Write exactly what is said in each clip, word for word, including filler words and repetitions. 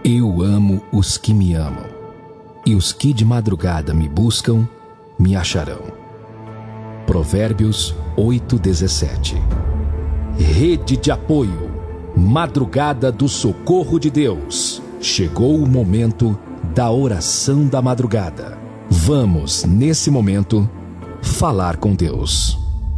Eu amo os que me amam, e os que de madrugada me buscam, me acharão. Provérbios oito, dezessete. Rede de apoio, Madrugada do Socorro de Deus. Chegou o momento da oração da madrugada. Vamos, nesse momento, falar com Deus.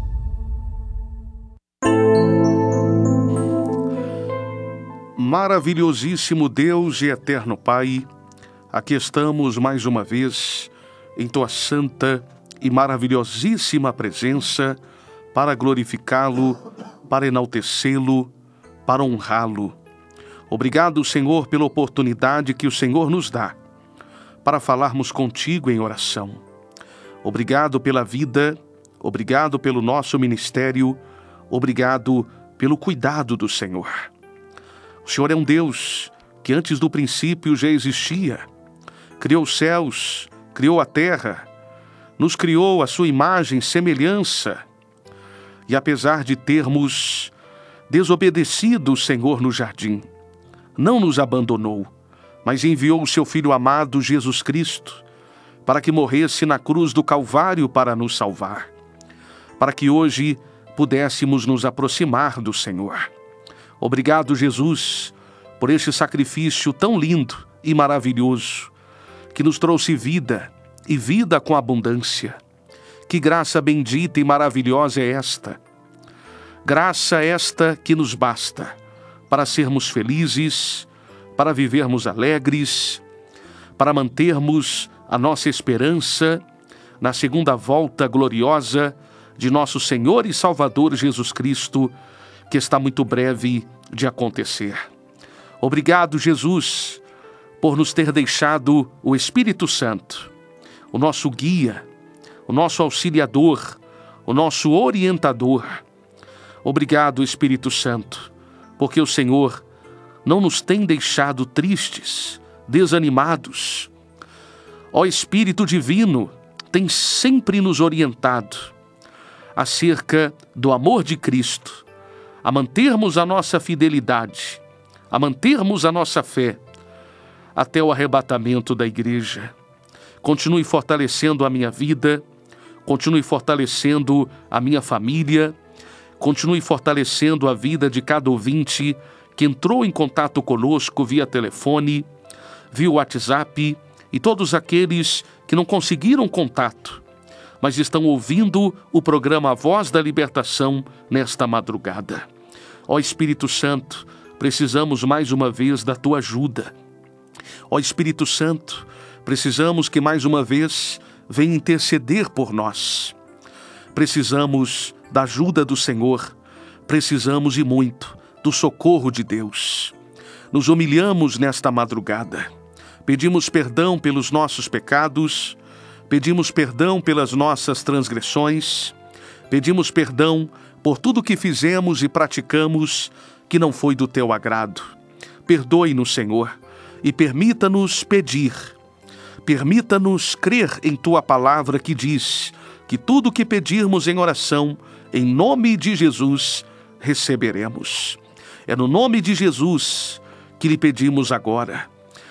Maravilhosíssimo Deus e eterno Pai, aqui estamos mais uma vez em Tua santa e maravilhosíssima presença para glorificá-lo, para enaltecê-lo, para honrá-lo. Obrigado, Senhor, pela oportunidade que o Senhor nos dá para falarmos contigo em oração. Obrigado pela vida, obrigado pelo nosso ministério, obrigado pelo cuidado do Senhor. O Senhor é um Deus que antes do princípio já existia. Criou os céus, criou a terra, nos criou a sua imagem e semelhança. E apesar de termos desobedecido o Senhor no jardim, não nos abandonou, mas enviou o seu Filho amado, Jesus Cristo, para que morresse na cruz do Calvário para nos salvar, para que hoje pudéssemos nos aproximar do Senhor. Obrigado, Jesus, por este sacrifício tão lindo e maravilhoso, que nos trouxe vida e vida com abundância. Que graça bendita e maravilhosa é esta! Graça esta que nos basta para sermos felizes, para vivermos alegres, para mantermos a nossa esperança na segunda volta gloriosa de nosso Senhor e Salvador Jesus Cristo, que está muito breve de acontecer. Obrigado, Jesus, por nos ter deixado o Espírito Santo, o nosso guia, o nosso auxiliador, o nosso orientador. Obrigado, Espírito Santo, porque o Senhor não nos tem deixado tristes, desanimados. Ó Espírito Divino, tem sempre nos orientado acerca do amor de Cristo, a mantermos a nossa fidelidade, a mantermos a nossa fé até o arrebatamento da igreja. Continue fortalecendo a minha vida, continue fortalecendo a minha família, continue fortalecendo a vida de cada ouvinte que entrou em contato conosco via telefone, via WhatsApp e todos aqueles que não conseguiram contato, mas estão ouvindo o programa A Voz da Libertação nesta madrugada. Ó Espírito Santo, precisamos mais uma vez da Tua ajuda. Ó Espírito Santo, precisamos que mais uma vez venha interceder por nós. Precisamos da ajuda do Senhor, precisamos e muito do socorro de Deus. Nos humilhamos nesta madrugada, pedimos perdão pelos nossos pecados, pedimos perdão pelas nossas transgressões, pedimos perdão por tudo que fizemos e praticamos que não foi do Teu agrado. Perdoe-nos, Senhor, e permita-nos pedir, permita-nos crer em Tua palavra que diz que tudo o que pedirmos em oração, em nome de Jesus, receberemos. É no nome de Jesus que lhe pedimos agora.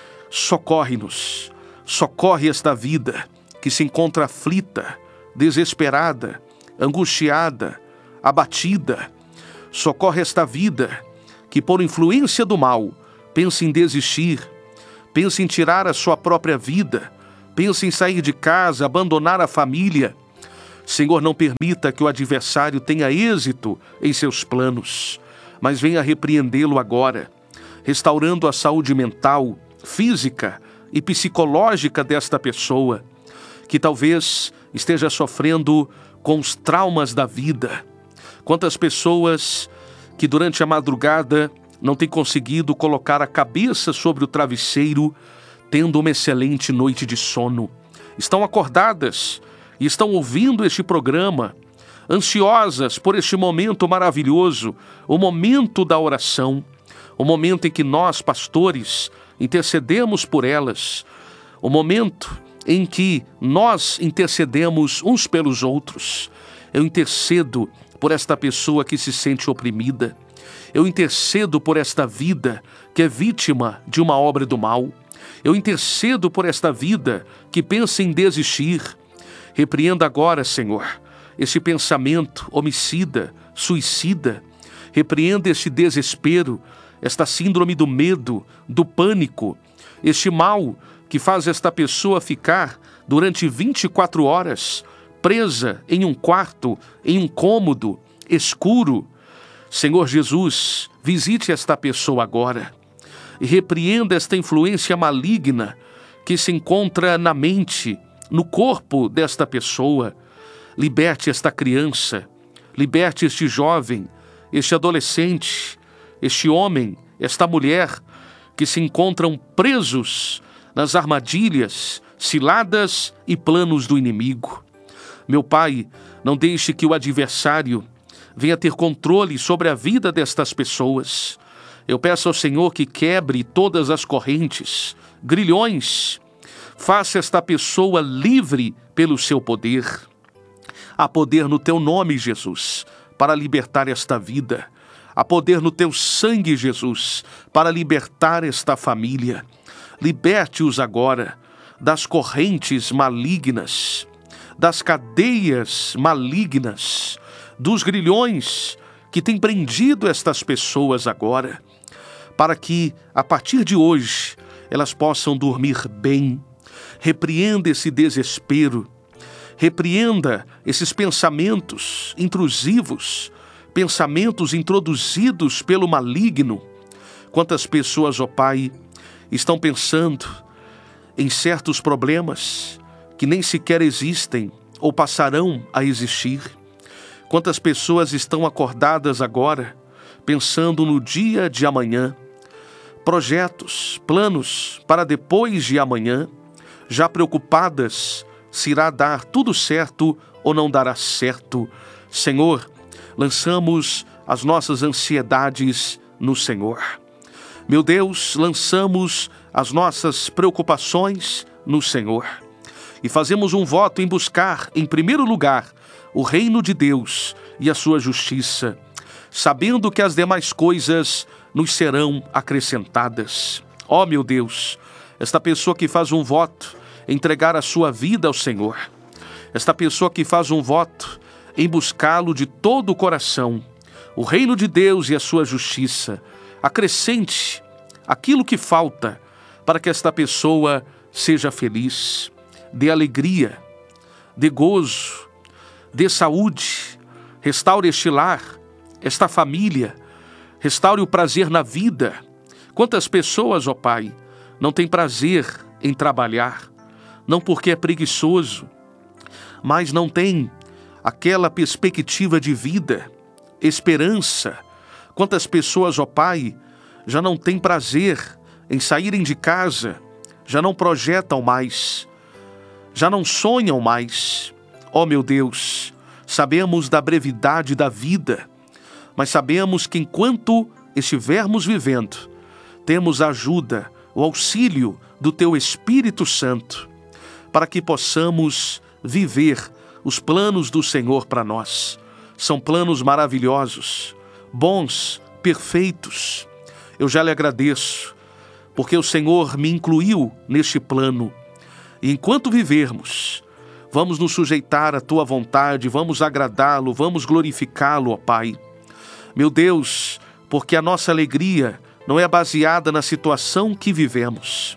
Socorre-nos, socorre esta vida que se encontra aflita, desesperada, angustiada, abatida. Socorre esta vida que, por influência do mal, pensa em desistir, pensa em tirar a sua própria vida, pensa em sair de casa, abandonar a família. Senhor, não permita que o adversário tenha êxito em seus planos, mas venha repreendê-lo agora, restaurando a saúde mental, física e psicológica desta pessoa, que talvez esteja sofrendo com os traumas da vida. Quantas pessoas que durante a madrugada não têm conseguido colocar a cabeça sobre o travesseiro, tendo uma excelente noite de sono. Estão acordadas e estão ouvindo este programa, ansiosas por este momento maravilhoso, o momento da oração, o momento em que nós, pastores, intercedemos por elas, o momento em que nós intercedemos uns pelos outros. Eu intercedo por esta pessoa que se sente oprimida. Eu intercedo por esta vida que é vítima de uma obra do mal. Eu intercedo por esta vida que pensa em desistir. Repreenda agora, Senhor, este pensamento homicida, suicida. Repreenda este desespero, esta síndrome do medo, do pânico, este mal que faz esta pessoa ficar durante vinte e quatro horas presa em um quarto, em um cômodo escuro. Senhor Jesus, visite esta pessoa agora e repreenda esta influência maligna que se encontra na mente, no corpo desta pessoa. Liberte esta criança, liberte este jovem, este adolescente, este homem, esta mulher que se encontram presos nas armadilhas, ciladas e planos do inimigo. Meu Pai, não deixe que o adversário venha ter controle sobre a vida destas pessoas. Eu peço ao Senhor que quebre todas as correntes, grilhões, faça esta pessoa livre pelo seu poder. Há poder no teu nome, Jesus, para libertar esta vida. Há poder no teu sangue, Jesus, para libertar esta família. Liberte-os agora das correntes malignas, das cadeias malignas, dos grilhões que têm prendido estas pessoas agora, para que, a partir de hoje, elas possam dormir bem. Repreenda esse desespero, repreenda esses pensamentos intrusivos, pensamentos introduzidos pelo maligno. Quantas pessoas, ó Pai, estão pensando em certos problemas que nem sequer existem ou passarão a existir. Quantas pessoas estão acordadas agora, pensando no dia de amanhã, projetos, planos para depois de amanhã, já preocupadas se irá dar tudo certo ou não dará certo. Senhor, lançamos as nossas ansiedades no Senhor. Meu Deus, lançamos as nossas preocupações no Senhor e fazemos um voto em buscar, em primeiro lugar, o reino de Deus e a sua justiça, sabendo que as demais coisas nos serão acrescentadas. Ó meu Deus, esta pessoa que faz um voto, entregar a sua vida ao Senhor, esta pessoa que faz um voto em buscá-lo de todo o coração, o reino de Deus e a sua justiça, acrescente aquilo que falta para que esta pessoa seja feliz, dê alegria, dê gozo, dê saúde, restaure este lar, esta família, restaure o prazer na vida. Quantas pessoas, ó Pai, não têm prazer em trabalhar, não porque é preguiçoso, mas não tem aquela perspectiva de vida, esperança. Quantas pessoas, ó Pai, já não têm prazer em saírem de casa, já não projetam mais, já não sonham mais. Ó meu Deus, sabemos da brevidade da vida, mas sabemos que enquanto estivermos vivendo, temos a ajuda, o auxílio do Teu Espírito Santo, para que possamos viver os planos do Senhor para nós. São planos maravilhosos, bons, perfeitos. Eu já lhe agradeço, porque o Senhor me incluiu neste plano. E enquanto vivermos, vamos nos sujeitar à Tua vontade, vamos agradá-lo, vamos glorificá-lo, ó Pai. Meu Deus, porque a nossa alegria não é baseada na situação que vivemos.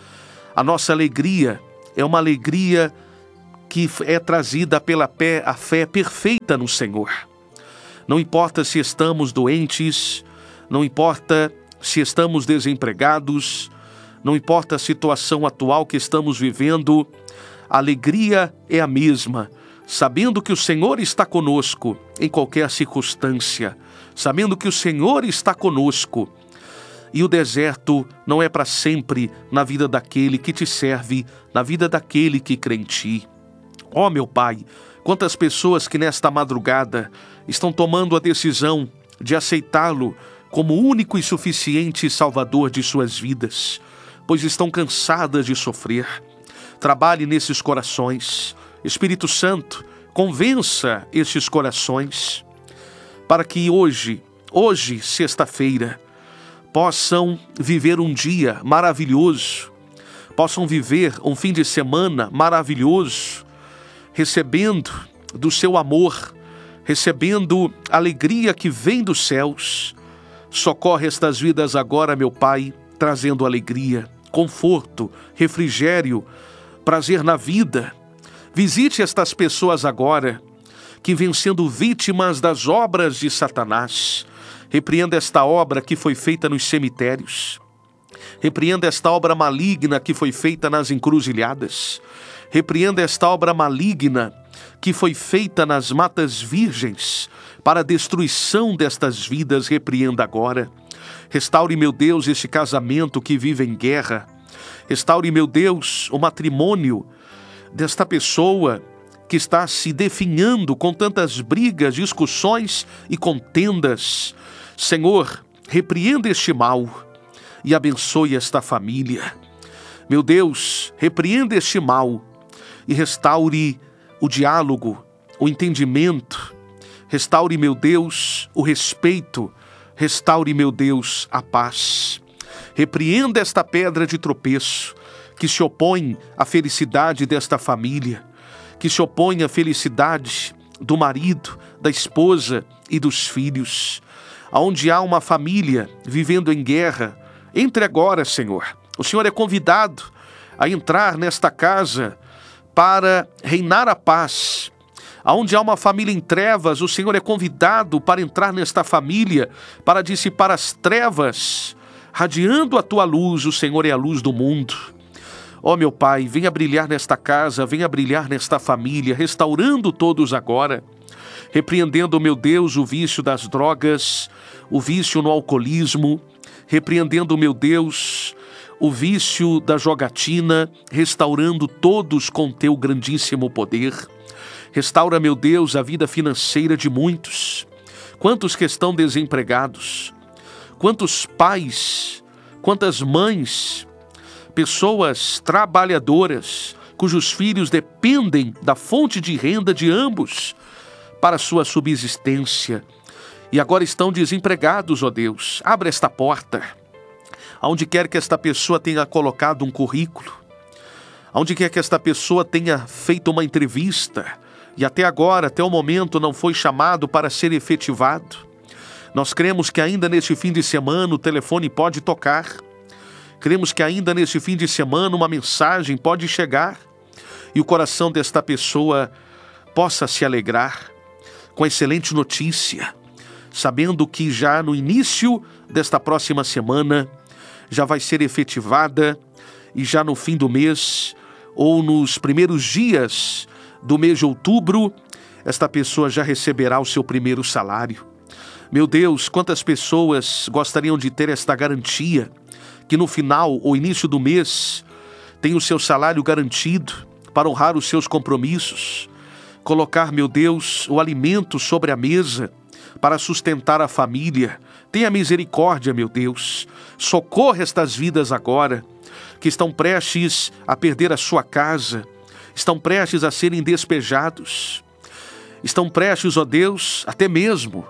A nossa alegria é uma alegria que é trazida pela fé, a fé perfeita no Senhor. Não importa se estamos doentes, não importa se estamos desempregados, não importa a situação atual que estamos vivendo, a alegria é a mesma, sabendo que o Senhor está conosco em qualquer circunstância, sabendo que o Senhor está conosco. E o deserto não é para sempre na vida daquele que te serve, na vida daquele que crê em ti. Ó meu Pai, quantas pessoas que nesta madrugada estão tomando a decisão de aceitá-lo como único e suficiente Salvador de suas vidas, pois estão cansadas de sofrer. Trabalhe nesses corações. Espírito Santo, convença estes corações, para que hoje hoje, sexta-feira, possam viver um dia maravilhoso, possam viver um fim de semana maravilhoso, recebendo do seu amor, recebendo a alegria que vem dos céus. Socorre estas vidas agora, meu Pai, trazendo alegria, conforto, refrigério, prazer na vida. Visite estas pessoas agora, que vêm sendo vítimas das obras de Satanás. Repreenda esta obra que foi feita nos cemitérios. Repreenda esta obra maligna que foi feita nas encruzilhadas. Repreenda esta obra maligna que foi feita nas matas virgens para a destruição destas vidas. Repreenda agora. Restaure, meu Deus, este casamento que vive em guerra. Restaure, meu Deus, o matrimônio desta pessoa que está se definhando com tantas brigas, discussões e contendas. Senhor, repreenda este mal e abençoe esta família. Meu Deus, repreenda este mal e restaure o diálogo, o entendimento. Restaure, meu Deus, o respeito. Restaure, meu Deus, a paz. Repreenda esta pedra de tropeço que se opõe à felicidade desta família, que se opõe à felicidade do marido, da esposa e dos filhos. Onde há uma família vivendo em guerra, entre agora, Senhor. O Senhor é convidado a entrar nesta casa para reinar a paz. Onde há uma família em trevas, o Senhor é convidado para entrar nesta família, para dissipar as trevas, radiando a tua luz. O Senhor é a luz do mundo. Ó meu Pai, venha brilhar nesta casa, venha brilhar nesta família, restaurando todos agora. Repreendendo, meu Deus, o vício das drogas, o vício no alcoolismo. Repreendendo, meu Deus, o vício da jogatina, restaurando todos com teu grandíssimo poder. Restaura, meu Deus, a vida financeira de muitos. Quantos que estão desempregados? Quantos pais, quantas mães, pessoas trabalhadoras, cujos filhos dependem da fonte de renda de ambos para sua subsistência, e agora estão desempregados, ó Deus. Abre esta porta, aonde quer que esta pessoa tenha colocado um currículo, aonde quer que esta pessoa tenha feito uma entrevista, e até agora, até o momento, não foi chamado para ser efetivado. Nós cremos que ainda neste fim de semana o telefone pode tocar. Cremos que ainda neste fim de semana uma mensagem pode chegar e o coração desta pessoa possa se alegrar com a excelente notícia, sabendo que já no início desta próxima semana já vai ser efetivada e já no fim do mês ou nos primeiros dias do mês de outubro, esta pessoa já receberá o seu primeiro salário. Meu Deus, quantas pessoas gostariam de ter esta garantia, que no final ou início do mês tem o seu salário garantido para honrar os seus compromissos, colocar, meu Deus, o alimento sobre a mesa para sustentar a família. Tenha misericórdia, meu Deus. Socorra estas vidas agora, que estão prestes a perder a sua casa, estão prestes a serem despejados, estão prestes, ó Deus, até mesmo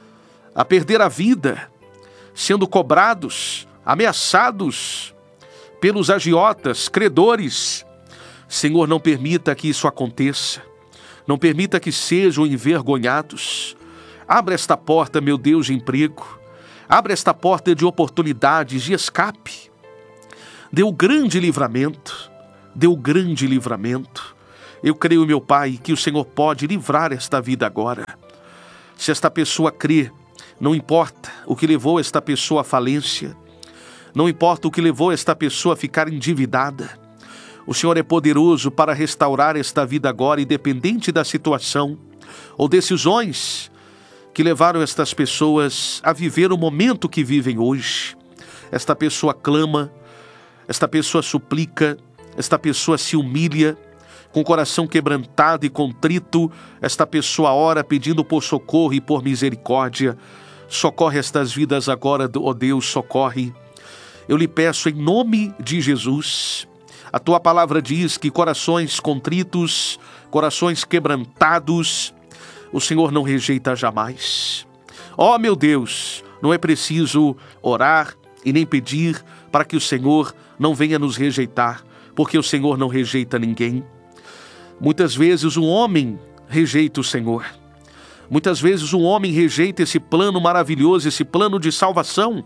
a perder a vida, sendo cobrados, ameaçados pelos agiotas, credores. Senhor, não permita que isso aconteça. Não permita que sejam envergonhados. Abra esta porta, meu Deus, de emprego. Abra esta porta de oportunidades, de escape. Dê o grande livramento. Dê o grande livramento. Eu creio, meu Pai, que o Senhor pode livrar esta vida agora. Se esta pessoa crê, não importa o que levou esta pessoa à falência, não importa o que levou esta pessoa a ficar endividada, o Senhor é poderoso para restaurar esta vida agora, independente da situação ou decisões que levaram estas pessoas a viver o momento que vivem hoje. Esta pessoa clama, esta pessoa suplica, esta pessoa se humilha, com o coração quebrantado e contrito, esta pessoa ora pedindo por socorro e por misericórdia. Socorre estas vidas agora, ó Deus, socorre. Eu lhe peço em nome de Jesus. A tua palavra diz que corações contritos, corações quebrantados, o Senhor não rejeita jamais. Ó meu Deus, não é preciso orar e nem pedir para que o Senhor não venha nos rejeitar, porque o Senhor não rejeita ninguém. Muitas vezes um homem rejeita o Senhor. Muitas vezes um homem rejeita esse plano maravilhoso, esse plano de salvação,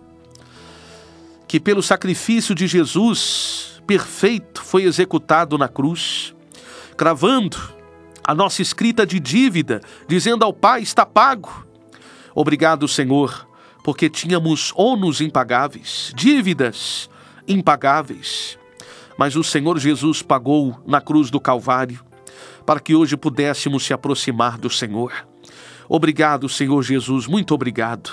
que pelo sacrifício de Jesus perfeito foi executado na cruz, cravando a nossa escrita de dívida, dizendo ao Pai: está pago. Obrigado, Senhor, porque tínhamos ônus impagáveis, dívidas impagáveis, mas o Senhor Jesus pagou na cruz do Calvário, para que hoje pudéssemos se aproximar do Senhor. Obrigado, Senhor Jesus, muito obrigado.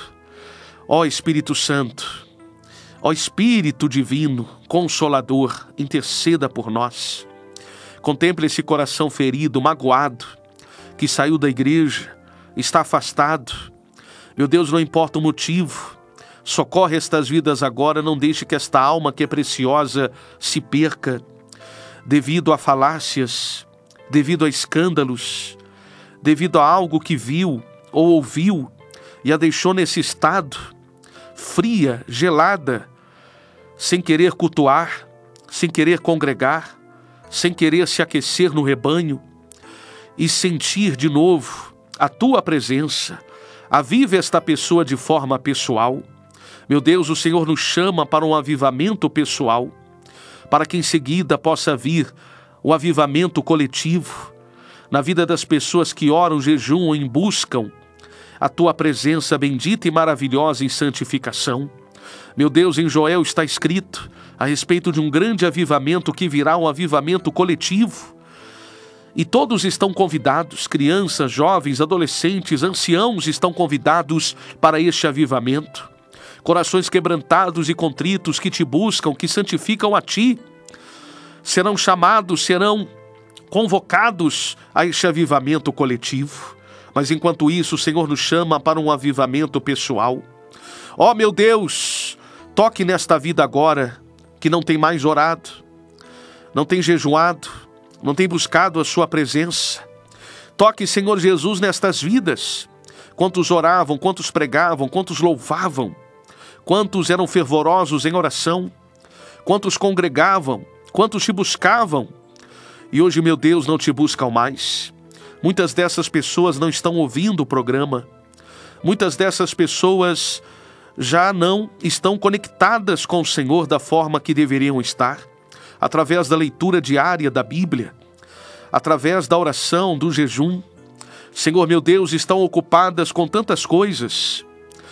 Ó Espírito Santo, ó Espírito Divino, Consolador, interceda por nós. Contemple esse coração ferido, magoado, que saiu da igreja, está afastado. Meu Deus, não importa o motivo, socorre estas vidas agora, não deixe que esta alma que é preciosa se perca, devido a falácias, devido a escândalos, devido a algo que viu ou ouviu e a deixou nesse estado, fria, gelada, sem querer cultuar, sem querer congregar, sem querer se aquecer no rebanho e sentir de novo a tua presença. Aviva esta pessoa de forma pessoal. Meu Deus, o Senhor nos chama para um avivamento pessoal, para que em seguida possa vir o avivamento coletivo na vida das pessoas que oram, jejuam e buscam a tua presença bendita e maravilhosa em santificação. Meu Deus, em Joel está escrito a respeito de um grande avivamento que virá, um avivamento coletivo. E todos estão convidados, crianças, jovens, adolescentes, anciãos estão convidados para este avivamento. Corações quebrantados e contritos que te buscam, que santificam a ti, serão chamados, serão convocados a este avivamento coletivo. Mas enquanto isso, o Senhor nos chama para um avivamento pessoal. Ó meu Deus, toque nesta vida agora, que não tem mais orado, não tem jejuado, não tem buscado a sua presença. Toque, Senhor Jesus, nestas vidas. Quantos oravam, quantos pregavam, quantos louvavam, quantos eram fervorosos em oração, quantos congregavam, quantos te buscavam, e hoje, meu Deus, não te buscam mais. Muitas dessas pessoas não estão ouvindo o programa. Muitas dessas pessoas já não estão conectadas com o Senhor da forma que deveriam estar, através da leitura diária da Bíblia, através da oração, do jejum. Senhor, meu Deus, estão ocupadas com tantas coisas,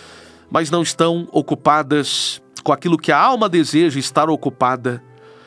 mas não estão ocupadas com aquilo que a alma deseja estar ocupada,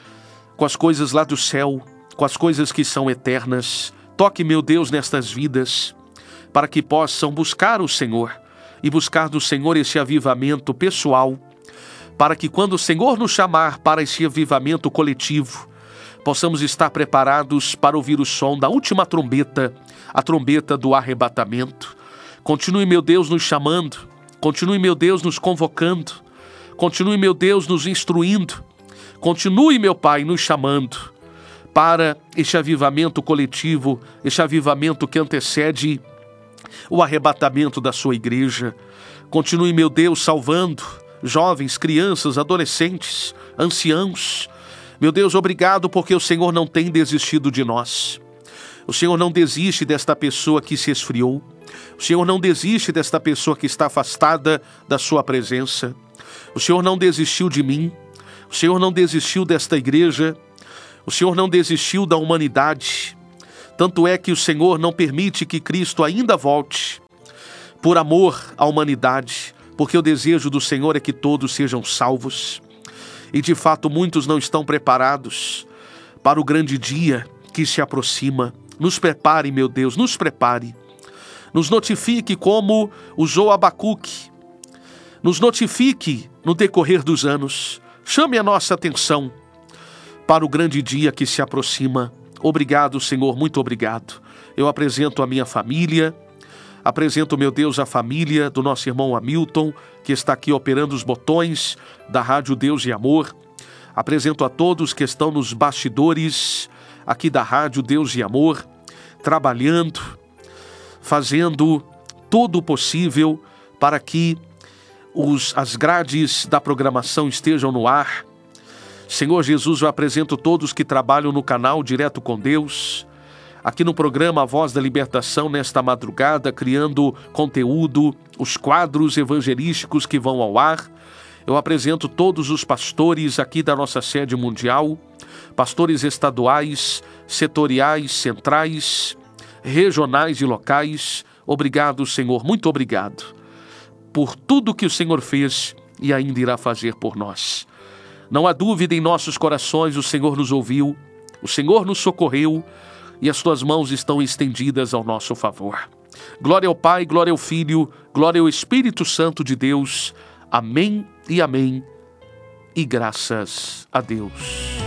com as coisas lá do céu, com as coisas que são eternas. Toque, meu Deus, nestas vidas, para que possam buscar o Senhor e buscar do Senhor esse avivamento pessoal, para que quando o Senhor nos chamar para esse avivamento coletivo, possamos estar preparados para ouvir o som da última trombeta, a trombeta do arrebatamento. Continue, meu Deus, nos chamando, continue, meu Deus, nos convocando, continue, meu Deus, nos instruindo, continue, meu Pai, nos chamando para este avivamento coletivo, este avivamento que antecede o arrebatamento da sua igreja. Continue, meu Deus, salvando jovens, crianças, adolescentes, anciãos. Meu Deus, obrigado porque o Senhor não tem desistido de nós. O Senhor não desiste desta pessoa que se esfriou. O Senhor não desiste desta pessoa que está afastada da sua presença. O Senhor não desistiu de mim. O Senhor não desistiu desta igreja. O Senhor não desistiu da humanidade. Tanto é que o Senhor não permite que Cristo ainda volte, por amor à humanidade, porque o desejo do Senhor é que todos sejam salvos. E de fato muitos não estão preparados para o grande dia que se aproxima. Nos prepare, meu Deus, nos prepare. Nos notifique como usou Abacuque. Nos notifique no decorrer dos anos. Chame a nossa atenção para o grande dia que se aproxima. Obrigado, Senhor, muito obrigado. Eu apresento a minha família, apresento, meu Deus, a família do nosso irmão Hamilton, que está aqui operando os botões da Rádio Deus e Amor. Apresento a todos que estão nos bastidores aqui da Rádio Deus e Amor, trabalhando, fazendo todo o possível para que os, as grades da programação estejam no ar. Senhor Jesus, eu apresento todos que trabalham no canal Direto com Deus, aqui no programa A Voz da Libertação, nesta madrugada, criando conteúdo, os quadros evangelísticos que vão ao ar. Eu apresento todos os pastores aqui da nossa sede mundial, pastores estaduais, setoriais, centrais, regionais e locais. Obrigado, Senhor, muito obrigado por tudo que o Senhor fez e ainda irá fazer por nós. Não há dúvida em nossos corações, o Senhor nos ouviu, o Senhor nos socorreu e as tuas mãos estão estendidas ao nosso favor. Glória ao Pai, glória ao Filho, glória ao Espírito Santo de Deus. Amém e amém. E graças a Deus.